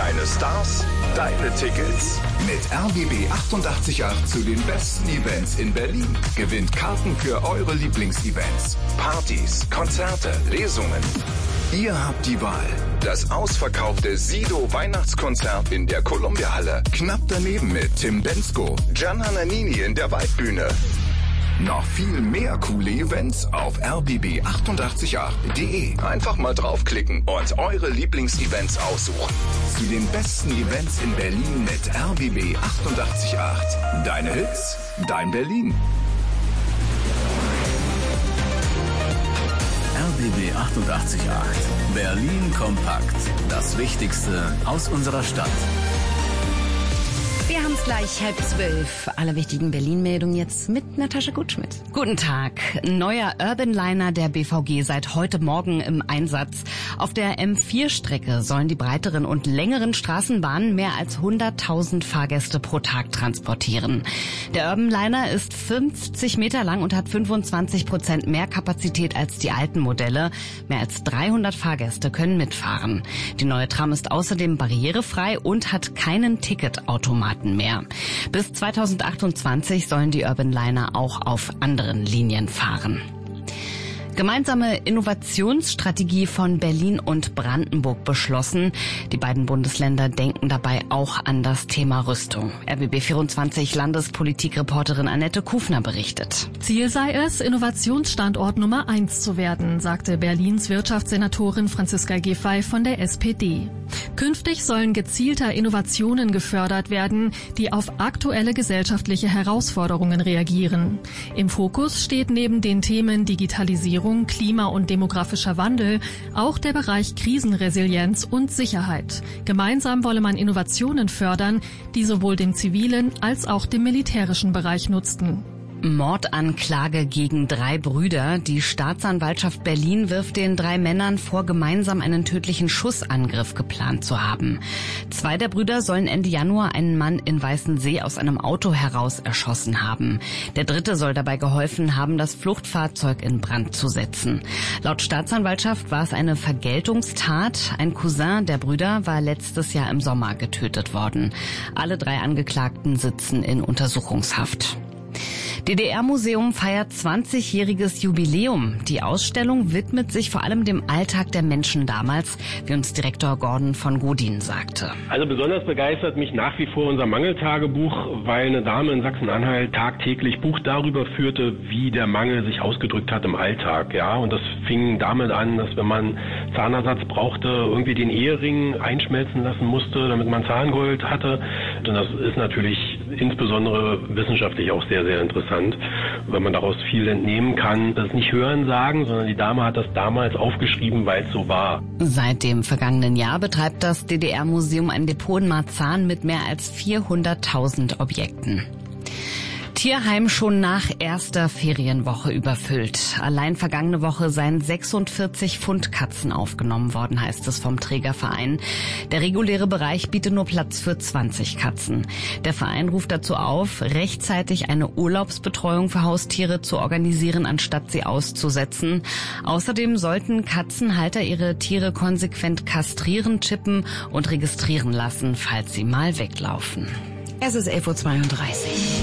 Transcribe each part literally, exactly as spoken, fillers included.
Deine Stars, deine Tickets. Mit R B B achtundachtzig Komma acht zu den besten Events in Berlin. Gewinnt Karten für eure Lieblingsevents. Partys, Konzerte, Lesungen. Ihr habt die Wahl. Das ausverkaufte Sido Weihnachtskonzert in der Columbia-Halle. Knapp daneben mit Tim Bendzko. Gianna Nannini in der Waldbühne. Noch viel mehr coole Events auf r b b achtundachtzig Komma acht punkt d e. Einfach mal draufklicken und eure Lieblingsevents aussuchen. Zu den besten Events in Berlin mit R B B achtundachtzig Komma acht. Deine Hits, dein Berlin. R B B achtundachtzig Komma acht. Berlin kompakt. Das Wichtigste aus unserer Stadt. Wir haben es gleich halb zwölf. Alle wichtigen Berlin-Meldungen jetzt mit Natascha Gutschmidt. Guten Tag. Neuer Urban Liner der B V G seit heute Morgen im Einsatz. Auf der M vier Strecke sollen die breiteren und längeren Straßenbahnen mehr als hunderttausend Fahrgäste pro Tag transportieren. Der Urban Liner ist fünfzig Meter lang und hat fünfundzwanzig Prozent mehr Kapazität als die alten Modelle. Mehr als dreihundert Fahrgäste können mitfahren. Die neue Tram ist außerdem barrierefrei und hat keinen Ticketautomaten mehr. Bis zweitausendachtundzwanzig sollen die Urban Liner auch auf anderen Linien fahren. Gemeinsame Innovationsstrategie von Berlin und Brandenburg beschlossen. Die beiden Bundesländer denken dabei auch an das Thema Rüstung. R B B vierundzwanzig Landespolitikreporterin Annette Kufner berichtet. Ziel sei es, Innovationsstandort Nummer eins zu werden, sagte Berlins Wirtschaftssenatorin Franziska Giffey von der S P D. Künftig sollen gezielter Innovationen gefördert werden, die auf aktuelle gesellschaftliche Herausforderungen reagieren. Im Fokus steht neben den Themen Digitalisierung, Klima- und demografischer Wandel auch der Bereich Krisenresilienz und Sicherheit. Gemeinsam wolle man Innovationen fördern, die sowohl dem zivilen als auch dem militärischen Bereich nutzten. Mordanklage gegen drei Brüder. Die Staatsanwaltschaft Berlin wirft den drei Männern vor, gemeinsam einen tödlichen Schussangriff geplant zu haben. Zwei der Brüder sollen Ende Januar einen Mann in Weißensee aus einem Auto heraus erschossen haben. Der dritte soll dabei geholfen haben, das Fluchtfahrzeug in Brand zu setzen. Laut Staatsanwaltschaft war es eine Vergeltungstat. Ein Cousin der Brüder war letztes Jahr im Sommer getötet worden. Alle drei Angeklagten sitzen in Untersuchungshaft. D D R-Museum feiert zwanzigjähriges Jubiläum. Die Ausstellung widmet sich vor allem dem Alltag der Menschen damals, wie uns Direktor Gordon von Godin sagte. Also besonders begeistert mich nach wie vor unser Mangeltagebuch, weil eine Dame in Sachsen-Anhalt tagtäglich Buch darüber führte, wie der Mangel sich ausgedrückt hat im Alltag. Ja, und das fing damit an, dass wenn man Zahnersatz brauchte, irgendwie den Ehering einschmelzen lassen musste, damit man Zahngold hatte. Und das ist natürlich insbesondere wissenschaftlich auch sehr, sehr interessant, weil man daraus viel entnehmen kann. Das ist nicht Hören sagen, sondern die Dame hat das damals aufgeschrieben, weil es so war. Seit dem vergangenen Jahr betreibt das D D R-Museum ein Depot in Marzahn mit mehr als vierhunderttausend Objekten. Tierheim schon nach erster Ferienwoche überfüllt. Allein vergangene Woche seien sechsundvierzig Pfund Katzen aufgenommen worden, heißt es vom Trägerverein. Der reguläre Bereich bietet nur Platz für zwanzig Katzen. Der Verein ruft dazu auf, rechtzeitig eine Urlaubsbetreuung für Haustiere zu organisieren, anstatt sie auszusetzen. Außerdem sollten Katzenhalter ihre Tiere konsequent kastrieren, chippen und registrieren lassen, falls sie mal weglaufen. Es ist elf Uhr zweiunddreißig.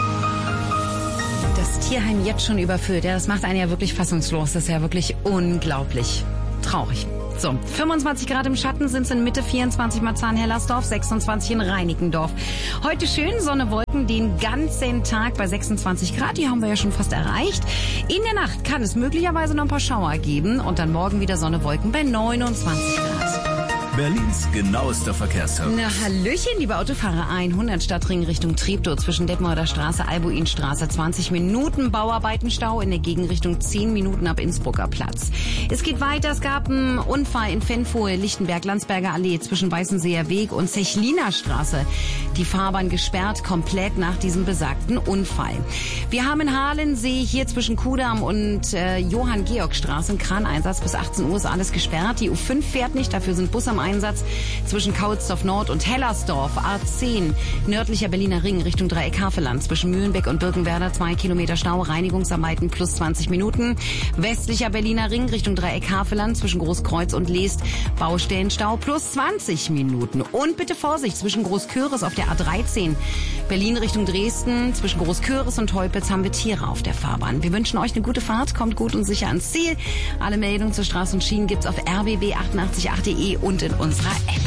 Das Tierheim jetzt schon überfüllt. Ja, das macht einen ja wirklich fassungslos. Das ist ja wirklich unglaublich traurig. So, fünfundzwanzig Grad im Schatten sind es in Mitte, vierundzwanzig Marzahn-Hellersdorf, sechsundzwanzig in Reinickendorf. Heute schön Sonne, Wolken den ganzen Tag bei sechsundzwanzig Grad. Die haben wir ja schon fast erreicht. In der Nacht kann es möglicherweise noch ein paar Schauer geben und dann morgen wieder Sonne, Wolken bei neunundzwanzig Grad. Berlins genauester Verkehrsservice. Na, Hallöchen, liebe Autofahrer. hundert Stadtring Richtung Treptow zwischen Detmolder Straße, Albuinstraße. zwanzig Minuten Bauarbeitenstau, in der Gegenrichtung zehn Minuten ab Innsbrucker Platz. Es geht weiter. Es gab einen Unfall in Fenfohe, Lichtenberg, Landsberger Allee zwischen Weißenseer Weg und Zechliner Straße. die Fahrbahn gesperrt, komplett nach diesem besagten Unfall. Wir haben in Halensee hier zwischen Kudamm und äh, Johann-Georg-Straße einen Kraneinsatz. Bis achtzehn Uhr ist alles gesperrt. Die U fünf fährt nicht, dafür sind Bus am Einsatz zwischen Kautsdorf Nord und Hellersdorf. A zehn, nördlicher Berliner Ring Richtung Dreieck-Havelland. Zwischen Mühlenbeck und Birkenwerder zwei Kilometer Stau, Reinigungsarbeiten plus zwanzig Minuten. Westlicher Berliner Ring Richtung Dreieck-Havelland zwischen Großkreuz und Leest. Baustellenstau plus zwanzig Minuten. Und bitte Vorsicht zwischen Großköris auf der A dreizehn. Berlin Richtung Dresden. Zwischen Großköris und Teupitz haben wir Tiere auf der Fahrbahn. Wir wünschen euch eine gute Fahrt. Kommt gut und sicher ans Ziel. Alle Meldungen zur Straße und Schienen gibt's auf r b b achtundachtzig punkt acht punkt de und in unserer App.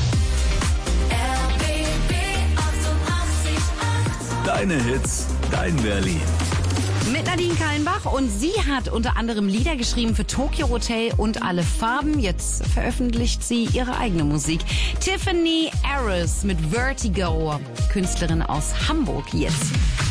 Deine Hits, dein Berlin. Mit Nadine Kallenbach, und sie hat unter anderem Lieder geschrieben für Tokyo Hotel und Alle Farben. Jetzt veröffentlicht sie ihre eigene Musik. Tiffany Harris mit Vertigo, Künstlerin aus Hamburg jetzt.